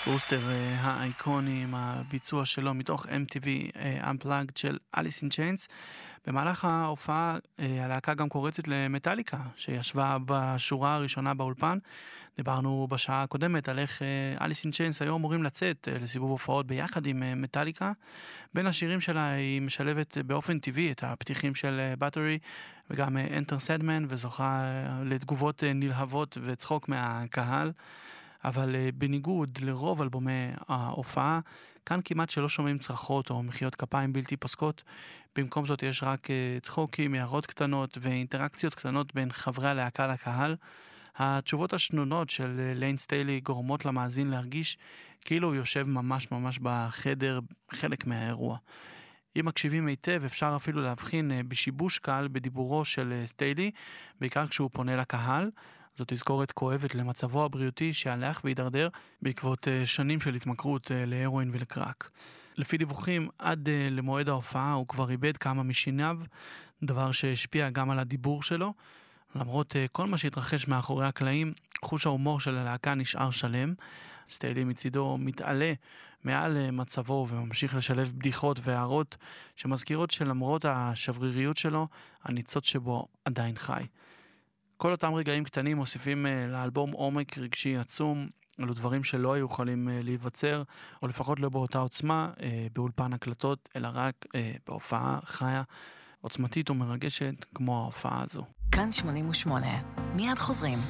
בוסטר האיקוני עם הביצוע שלו מתוך MTV Unplugged של Alice in Chains. במהלך ההופעה הלהקה גם קורצת למטליקה שישבה בשורה הראשונה באולפן. דיברנו בשעה הקודמת על איך Alice in Chains היו אמורים לצאת לסיבוב הופעות ביחד עם מטליקה. בין השירים שלה היא משלבת באופן טבעי את הפתיחים של Battery וגם Enter Sandman, וזוכה לתגובות נלהבות וצחוק מהקהל. אבל בניגוד לרוב אלבומי ההופעה, כאן כמעט שלא שומעים צרחות או מחיאות כפיים בלתי פוסקות. במקום זאת יש רק צחוקים, הערות קטנות ואינטראקציות קטנות בין חברי הלהקה לקהל. התשובות השנונות של ליין סטיילי גורמות למאזין להרגיש כאילו הוא יושב ממש ממש בחדר חלק מהאירוע. אם מקשיבים היטב אפשר אפילו להבחין בשיבוש קל בדיבורו של סטיילי, בעיקר כשהוא פונה לקהל. זאת תזכורת כואבת למצבו הבריאותי שהלך והידרדר בעקבות שנים של התמכרות להרואין ולקרק. לפי דיווחים, עד למועד ההופעה הוא כבר איבד כמה משיניו, דבר שהשפיע גם על הדיבור שלו. למרות כל מה שהתרחש מאחורי הקלעים, חוש ההומור של הלהקה נשאר שלם. סטיילי מצידו מתעלה מעל מצבו וממשיך לשלב בדיחות והערות שמזכירות שלמרות השבריריות שלו, הניצוץ שבו עדיין חי. כל אותם רגעים קטנים מוסיפים לאלבום עומק רגשי עצום, אלו דברים שלא היו יכולים להיווצר, או לפחות לא באותה עוצמה, באולפן הקלטות, אלא רק בהופעה חיה, עוצמתית ומרגשת כמו ההופעה הזו. כאן 88, מיד חוזרים.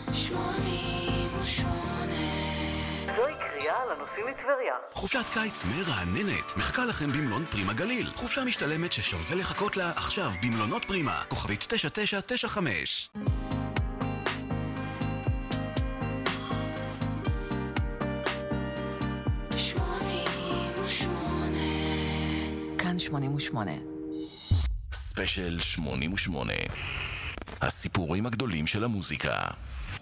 88 זוהי קריאה לנוסעים לטבריה. חופשת קיץ מרעננת מחכה לכם במלון פרימה גליל. חופשה משתלמת ששווה לחכות לה עכשיו במלונות פרימה. כוכבית 9995. כאן 88. ספיישל 88. הסיפורים הגדולים של המוזיקה.